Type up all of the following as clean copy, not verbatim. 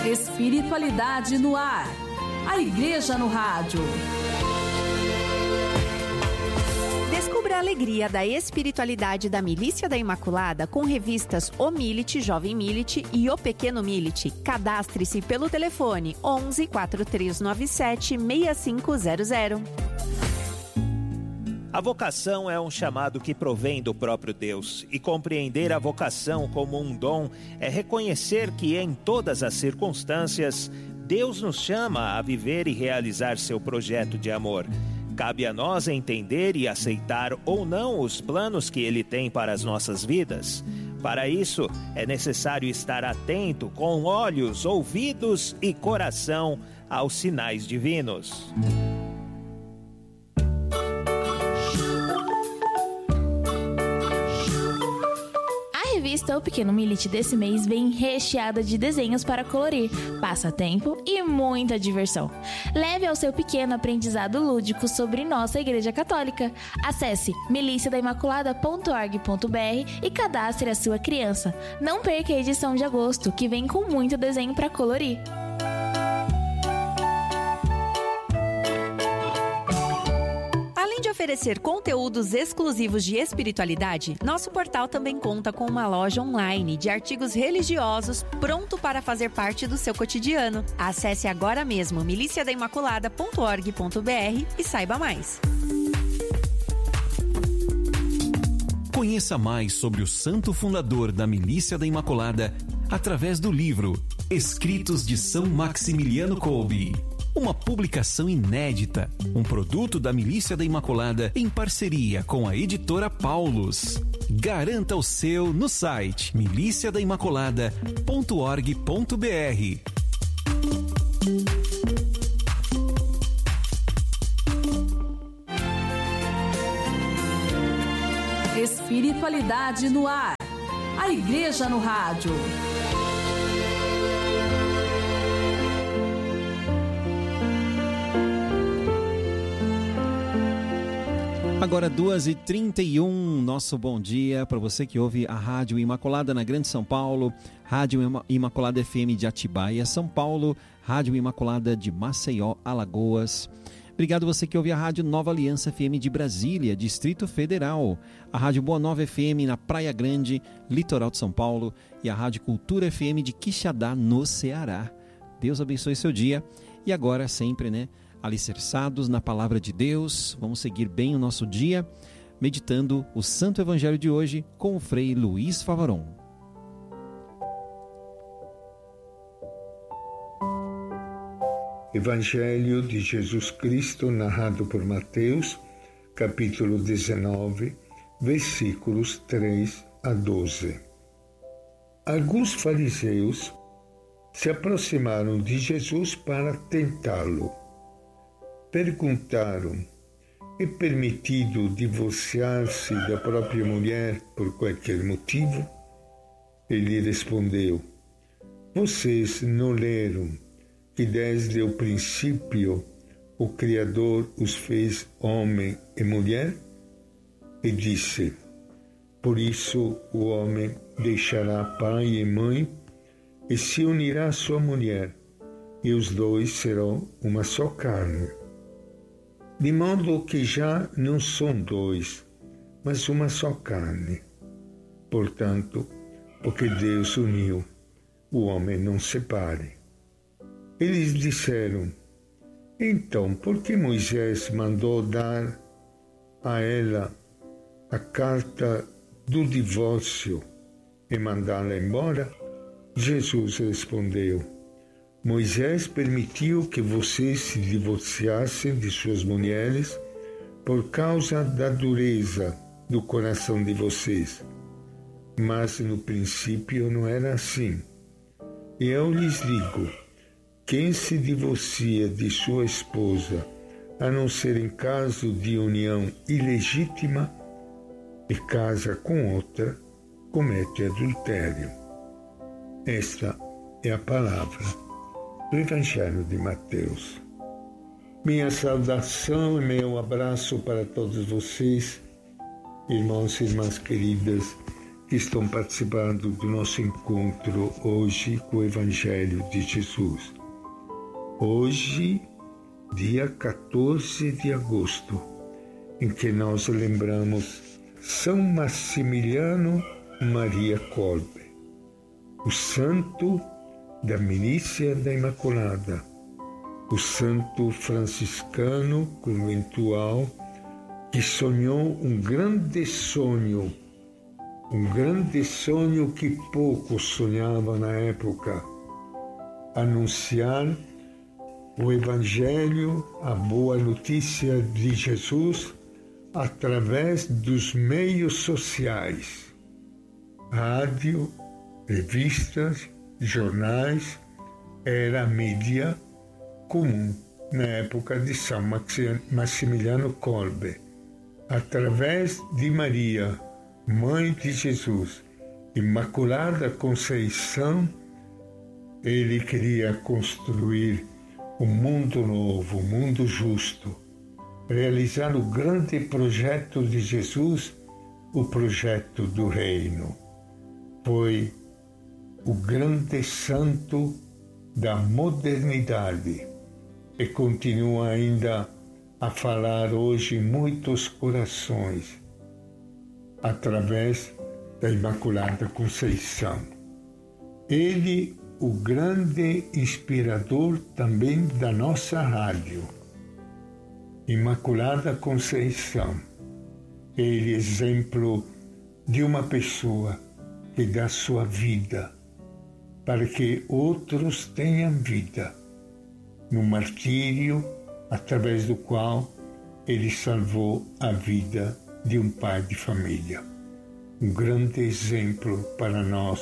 Espiritualidade no ar. A Igreja no Rádio. Descubra a alegria da espiritualidade da Milícia da Imaculada com revistas O Milite, Jovem Milite e O Pequeno Milite. Cadastre-se pelo telefone 11 4397 6500. A vocação é um chamado que provém do próprio Deus, e compreender a vocação como um dom é reconhecer que em todas as circunstâncias Deus nos chama a viver e realizar seu projeto de amor. Cabe a nós entender e aceitar ou não os planos que Ele tem para as nossas vidas. Para isso, é necessário estar atento com olhos, ouvidos e coração aos sinais divinos. A revista O Pequeno Milite desse mês vem recheada de desenhos para colorir, passatempo e muita diversão. Leve ao seu pequeno aprendizado lúdico sobre nossa Igreja Católica. Acesse miliciadaimaculada.org.br e cadastre a sua criança. Não perca a edição de agosto, que vem com muito desenho para colorir. Além de oferecer conteúdos exclusivos de espiritualidade, nosso portal também conta com uma loja online de artigos religiosos pronto para fazer parte do seu cotidiano. Acesse agora mesmo miliciadaimaculada.org.br e saiba mais. Conheça mais sobre o santo fundador da Milícia da Imaculada através do livro Escritos de São Maximiliano Kolbe. Uma publicação inédita, um produto da Milícia da Imaculada em parceria com a editora Paulus. Garanta o seu no site miliciadaimaculada.org.br. Espiritualidade no ar. A Igreja no Rádio. Agora 2h31, nosso bom dia para você que ouve a Rádio Imaculada na Grande São Paulo, Rádio Imaculada FM de Atibaia, São Paulo, Rádio Imaculada de Maceió, Alagoas. Obrigado você que ouve a Rádio Nova Aliança FM de Brasília, Distrito Federal, a Rádio Boa Nova FM na Praia Grande, Litoral de São Paulo e a Rádio Cultura FM de Quixadá, no Ceará. Deus abençoe seu dia e agora sempre, alicerçados na Palavra de Deus, vamos seguir bem o nosso dia, meditando o Santo Evangelho de hoje com o Frei Luiz Favaron. Evangelho de Jesus Cristo narrado por Mateus, capítulo 19, versículos 3 a 12. Alguns fariseus se aproximaram de Jesus para tentá-lo. Perguntaram: é permitido divorciar-se da própria mulher por qualquer motivo? Ele respondeu: vocês não leram que desde o princípio o Criador os fez homem e mulher? E disse: por isso o homem deixará pai e mãe e se unirá à sua mulher, e os dois serão uma só carne. De modo que já não são dois, mas uma só carne. Portanto, o que Deus uniu, o homem não separe. Eles disseram: então, por que Moisés mandou dar a ela a carta do divórcio e mandá-la embora? Jesus respondeu: Moisés permitiu que vocês se divorciassem de suas mulheres por causa da dureza do coração de vocês. Mas no princípio não era assim. E eu lhes digo: quem se divorcia de sua esposa, a não ser em caso de união ilegítima, e casa com outra, comete adultério. Esta é a palavra do Evangelho de Mateus. Minha saudação e meu abraço para todos vocês, irmãos e irmãs queridas que estão participando do nosso encontro hoje com o Evangelho de Jesus. Hoje, dia 14 de agosto, em que nós lembramos São Maximiliano Maria Kolbe, o santo da Milícia da Imaculada, o santo franciscano conventual que sonhou um grande sonho que poucos sonhavam na época: anunciar o Evangelho, a boa notícia de Jesus, através dos meios sociais, rádio, revistas, jornais. Era a mídia comum na época de São Maximiliano Kolbe. Através de Maria, Mãe de Jesus, Imaculada Conceição, ele queria construir um mundo novo, um mundo justo, realizar o grande projeto de Jesus, o projeto do reino. Foi o grande santo da modernidade e continua ainda a falar hoje em muitos corações, através da Imaculada Conceição. Ele, o grande inspirador também da nossa rádio, Imaculada Conceição. Ele, exemplo de uma pessoa que dá sua vida para que outros tenham vida, no martírio através do qual ele salvou a vida de um pai de família. Um grande exemplo para nós,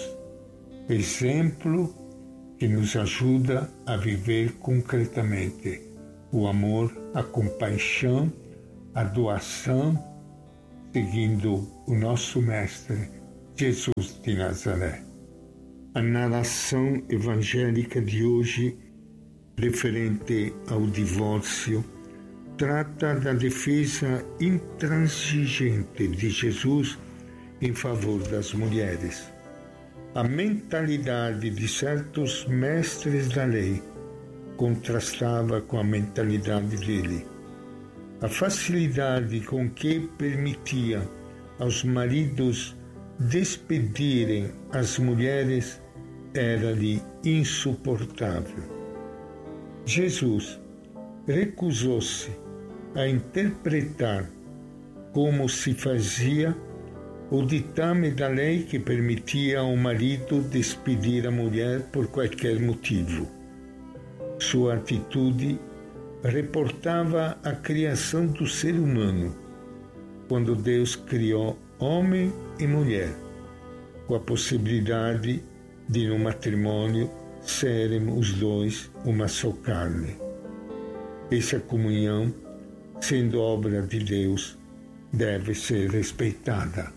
exemplo que nos ajuda a viver concretamente o amor, a compaixão, a doação, seguindo o nosso Mestre Jesus de Nazaré. A narração evangélica de hoje, referente ao divórcio, trata da defesa intransigente de Jesus em favor das mulheres. A mentalidade de certos mestres da lei contrastava com a mentalidade dele. A facilidade com que permitia aos maridos despedirem as mulheres era-lhe insuportável. Jesus recusou-se a interpretar como se fazia o ditame da lei que permitia ao marido despedir a mulher por qualquer motivo. Sua atitude reportava a criação do ser humano, quando Deus criou homem e mulher, com a possibilidade de, no matrimônio, serem os dois uma só carne. Essa comunhão, sendo obra de Deus, deve ser respeitada.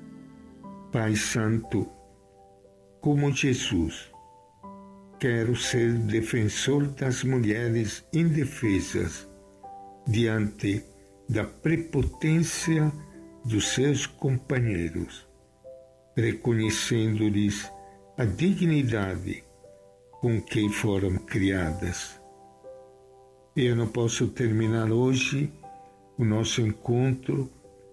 Pai Santo, como Jesus, quero ser defensor das mulheres indefesas diante da prepotência dos seus companheiros, reconhecendo-lhes a dignidade com que foram criadas. Eu não posso terminar hoje o nosso encontro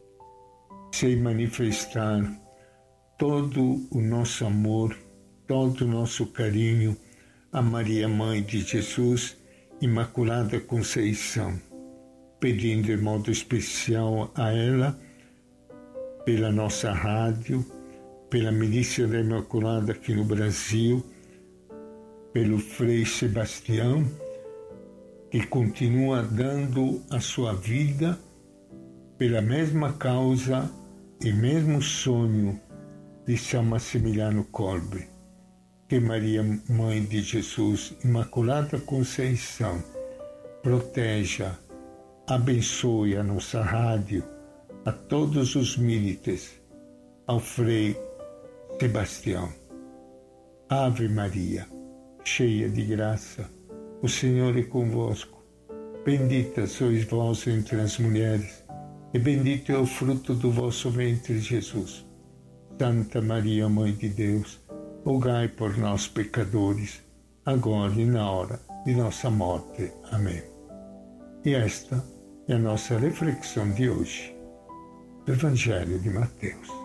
sem manifestar todo o nosso amor, todo o nosso carinho a Maria, Mãe de Jesus, Imaculada Conceição, pedindo de modo especial a ela, pela nossa rádio, pela Milícia da Imaculada aqui no Brasil, pelo Frei Sebastião, que continua dando a sua vida pela mesma causa e mesmo sonho de São Maximiliano Kolbe. Que Maria, Mãe de Jesus, Imaculada Conceição, proteja, abençoe a nossa rádio, a todos os milites, ao Frei Sebastião. Ave Maria, cheia de graça, o Senhor é convosco. Bendita sois vós entre as mulheres, e bendito é o fruto do vosso ventre, Jesus. Santa Maria, Mãe de Deus, rogai por nós, pecadores, agora e na hora de nossa morte. Amém. E esta é a nossa reflexão de hoje, do Evangelho de Mateus.